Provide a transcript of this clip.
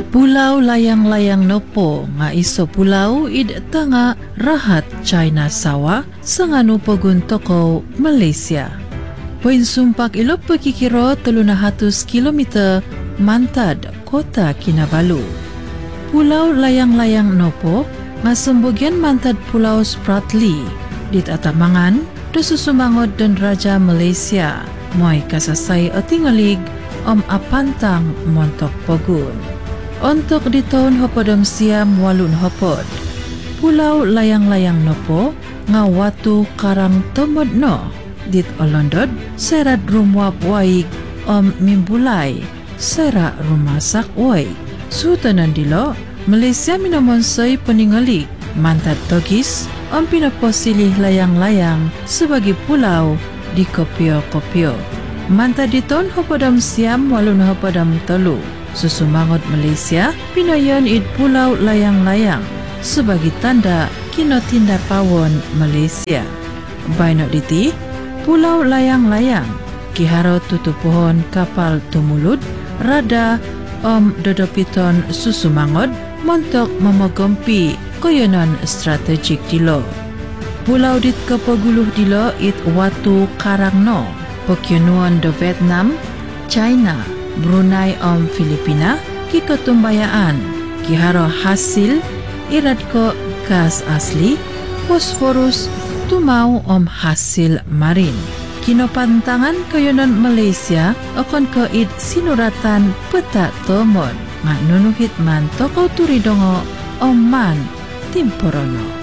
Pulau layang-layang nopo nga iso pulau id tanga rahat China sawa sanganu pogun toko Malaysia. Poin sumpak ilok pekikiro 300 kilometer mantad kota Kinabalu. Pulau layang-layang nopo nga sembogian mantad Pulau Spratly dit atamangan do susumangod dan Raja Malaysia moy kasasay o tingalig apantang montok pogun. Untuk di tahun hopodom siam walun hopod, Pulau layang-layang nopo nga watu karang tomod no dit olondod serat rumwap waig mimbulay sera rumasak waig. Sutanan dilo, Malaysia minamonsay peningalik mantad togis pinaposilih layang-layang sebagai pulau di kopio-kopio. Mantad di tahun hopodom siam walun hopodom telu. Susumangot Malaysia pinayon id pulau layang-layang sebagai tanda kinotinda pawon Malaysia. Baino diti pulau layang-layang kiharo tutu pohon kapal tumulud rada dodopiton susumangot montok memogompi koyonon strategik dilo. Pulau dit kepaguluh dilo it watu karangno pokyonuan do Vietnam, China, Brunei Filipina ki ketumbayaan kiharo hasil irad ko gas asli fosforus tumau hasil marin. Kinopantangan kayonon Malaysia okon ko id sinuratan peta tomon nga nunuhit man toko turidongo man timporono.